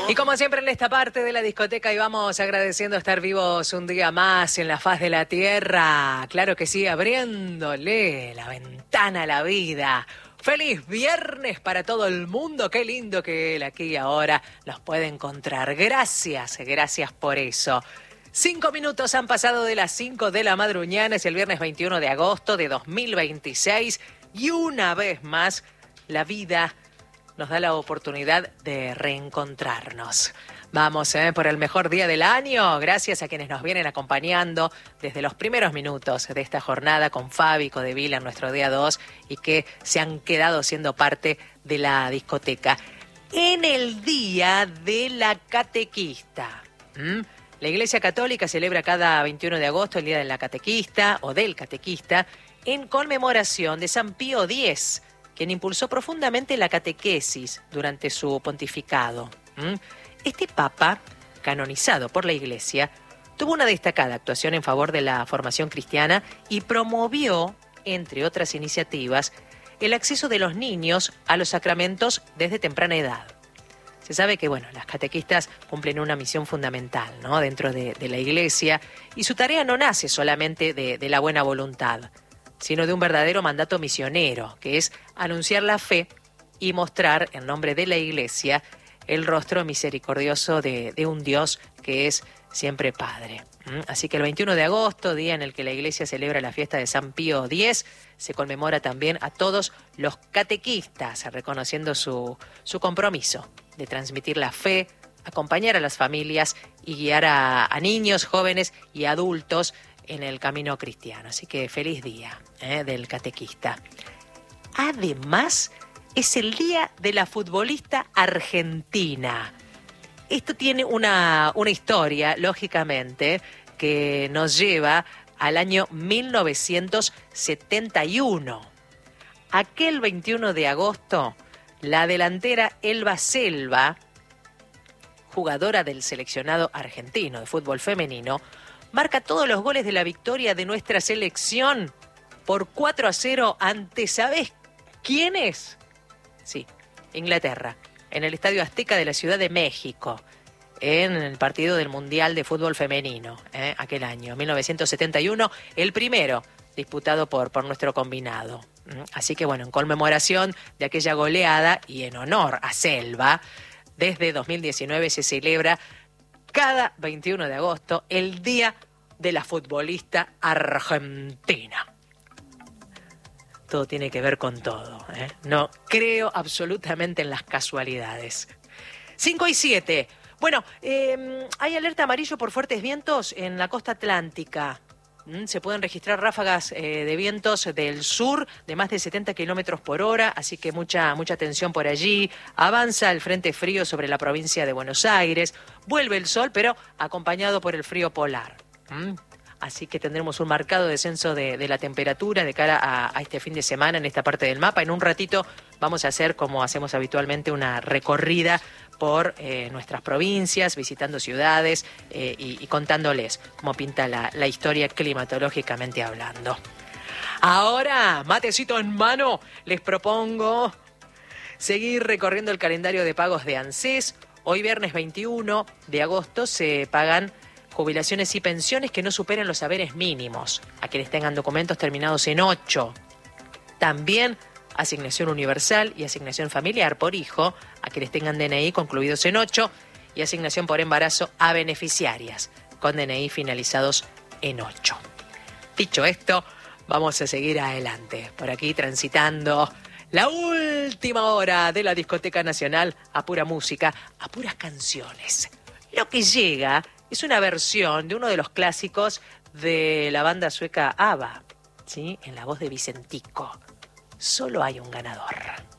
Y como siempre en esta parte de la discoteca, y vamos agradeciendo estar vivos un día más en la faz de la tierra. Claro que sí, abriéndole la ventana a la vida. ¡Feliz viernes para todo el mundo! ¡Qué lindo que él aquí y ahora los puede encontrar! Gracias, gracias por eso. 5 minutos han pasado de las 5 de la madruñana, es el viernes 21 de agosto de 2026 y una vez más la vida nos da la oportunidad de reencontrarnos. Vamos por el mejor día del año, gracias a quienes nos vienen acompañando desde los primeros minutos de esta jornada con Fabi Codevila en nuestro día 2 y que se han quedado siendo parte de la discoteca. En el día de la catequista. La Iglesia Católica celebra cada 21 de agosto el Día de la Catequista o del Catequista en conmemoración de San Pío X, quien impulsó profundamente la catequesis durante su pontificado. Este papa, canonizado por la Iglesia, tuvo una destacada actuación en favor de la formación cristiana y promovió, entre otras iniciativas, el acceso de los niños a los sacramentos desde temprana edad. Se sabe que, las catequistas cumplen una misión fundamental, ¿no?, dentro de la Iglesia, y su tarea no nace solamente de la buena voluntad, sino de un verdadero mandato misionero, que es anunciar la fe y mostrar, en nombre de la Iglesia, el rostro misericordioso de un Dios que es siempre Padre. Así que el 21 de agosto, día en el que la Iglesia celebra la fiesta de San Pío X, se conmemora también a todos los catequistas, reconociendo su compromiso de transmitir la fe, acompañar a las familias y guiar a niños, jóvenes y adultos en el camino cristiano. Así que feliz día del catequista. Además, es el día de la futbolista argentina. Esto tiene una historia, lógicamente, que nos lleva al año 1971. Aquel 21 de agosto, la delantera Elba Selva, jugadora del seleccionado argentino de fútbol femenino, marca todos los goles de la victoria de nuestra selección por 4-0 ante, ¿sabés quiénes? Sí, Inglaterra, en el Estadio Azteca de la Ciudad de México, en el partido del Mundial de Fútbol Femenino, aquel año, 1971, el primero disputado por nuestro combinado. Así que en conmemoración de aquella goleada y en honor a Selva, desde 2019 se celebra cada 21 de agosto el Día de la Futbolista Argentina. Todo tiene que ver con todo, No creo absolutamente en las casualidades. 5 y 7. Hay alerta amarillo por fuertes vientos en la costa atlántica. Se pueden registrar ráfagas de vientos del sur de más de 70 kilómetros por hora, así que mucha atención por allí. Avanza el frente frío sobre la provincia de Buenos Aires. Vuelve el sol, pero acompañado por el frío polar. Así que tendremos un marcado descenso de la temperatura de cara a este fin de semana en esta parte del mapa. En un ratito vamos a hacer, como hacemos habitualmente, una recorrida por nuestras provincias, visitando ciudades y contándoles cómo pinta la historia climatológicamente hablando. Ahora, matecito en mano, les propongo seguir recorriendo el calendario de pagos de ANSES. Hoy, viernes 21 de agosto, se pagan jubilaciones y pensiones que no superen los haberes mínimos, a quienes tengan documentos terminados en 8. También asignación universal y asignación familiar por hijo, a quienes tengan DNI concluidos en 8, y asignación por embarazo a beneficiarias con DNI finalizados en 8. Dicho esto, vamos a seguir adelante, por aquí transitando la última hora de la Discoteca Nacional a pura música, a puras canciones. Lo que llega es una versión de uno de los clásicos de la banda sueca ABBA, ¿sí?, en la voz de Vicentico. Solo hay un ganador.